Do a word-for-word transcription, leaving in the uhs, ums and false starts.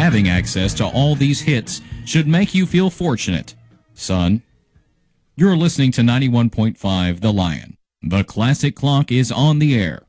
Having access to all these hits should make you feel fortunate. Son, you're listening to ninety-one point five The Lion. The Classic Clock is on the air.